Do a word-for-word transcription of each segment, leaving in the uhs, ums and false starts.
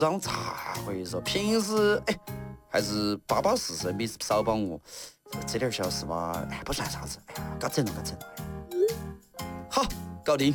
让咋回事？平时哎，还是巴巴适适，没少帮我。这点小事嘛，哎，不算啥子。哎呀，嘎整了，嘎整了。好，搞定。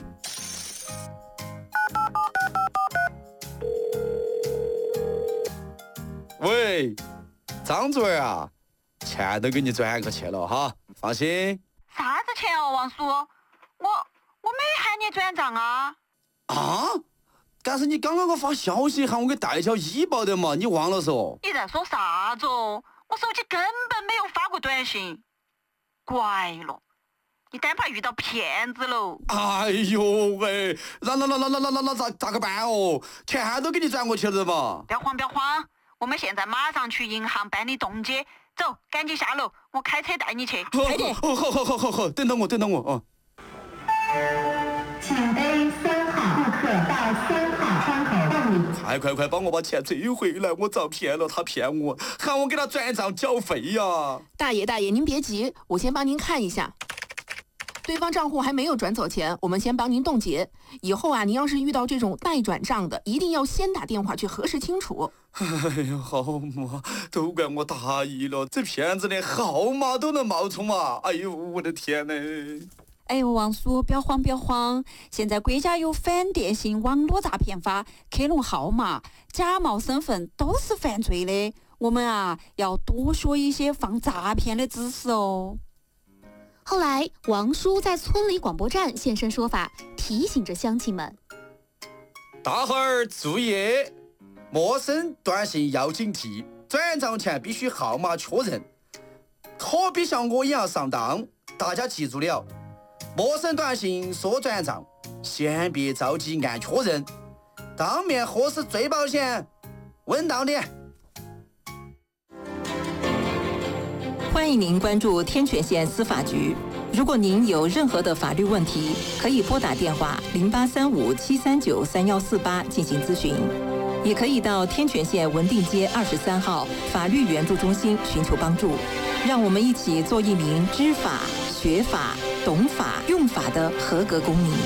喂，张主任啊，钱都给你转过去了哈，放心。 啥子钱哦，王叔？我我没喊你转账啊。 啊？但是你刚刚给我发消息喊我给代缴医保的嘛，你忘了嗦？ 你在说啥子哦？我手机根本没有发过短信。怪了，你单怕遇到骗子喽。 哎呦喂，那那那那那那那那咋咋个办哦？钱都给你转过去了嘛。 不要慌，不要慌，我们现在马上去银行办理冻结。走，赶紧下楼，我开车带你去。 快点！好好好好好好，等等我，等等我啊。 请 A 三号顾客到三号窗口办理。 快快快，帮我把钱追回来！我遭骗了，他骗我，喊我给他转账缴费呀。 大爷大爷，您别急，我先帮您看一下。对方账户还没有转走钱，我们先帮您冻结。以后啊，您要是遇到这种待转账的，一定要先打电话去核实清楚。 哎呀，好嘛，都怪我大意了，这骗子连号码都能冒充嘛！哎呦，我的天呐！ 哎呦，王叔，不要慌，不要慌！现在国家有反电信网络诈骗法，克隆号码、假冒身份都是犯罪的。我们啊，要多说一些防诈骗的知识哦。 后来，王叔在村里广播站现身说法，提醒着乡亲们： 大伙儿注意，陌生短信要警惕，转账前必须号码确认，可别像我一样上当。大家记住了，陌生短信说转账，先别着急按确认，当面核实最保险，稳当点。 欢迎您关注天全县司法局。如果您有任何的法律问题，可以拨打电话零八三五七三九三幺四八进行咨询，也可以到天全县文定街二十三号法律援助中心寻求帮助。让我们一起做一名知法、学法、懂法、用法的合格公民。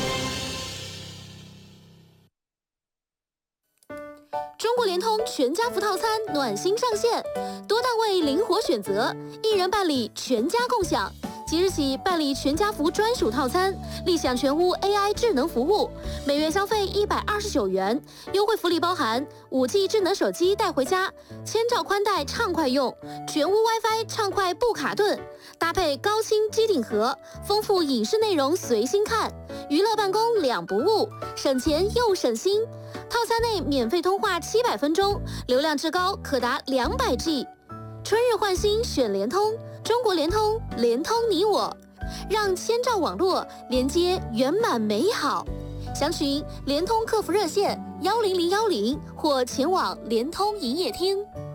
中国联通全家福套餐暖心上线，多档位灵活选择，一人办理全家共享。即日起办理全家福专属套餐，立享全屋 A I 智能服务，每月消费一百二十九元，优惠福利包含五 G 智能手机带回家，千兆宽带畅快用，全屋 WiFi 畅快不卡顿，搭配高清机顶盒，丰富影视内容随心看，娱乐办公两不误，省钱又省心。套餐内免费通话七百分钟，流量至高可达两百 G。春日换新选联通，中国联通，联通你我，让千兆网络连接圆满美好。详询联通客服热线幺零零幺零或前往联通营业厅。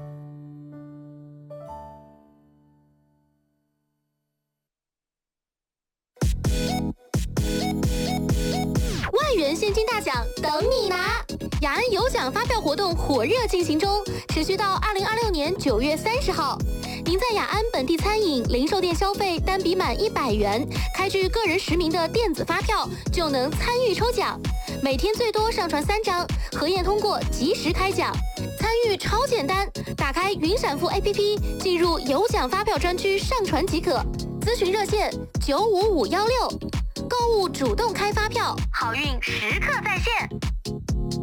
万元现金大奖等你拿！雅安有奖发票活动火热进行中，持续到二零二六年九月三十号。您在雅安本地餐饮、零售店消费单笔满一百元，开具个人实名的电子发票，就能参与抽奖。每天最多上传三张，核验通过及时开奖。参与超简单，打开云闪付 A P P， 进入有奖发票专区上传即可。咨询热线九五五幺六。购物主动开发票，好运时刻在线。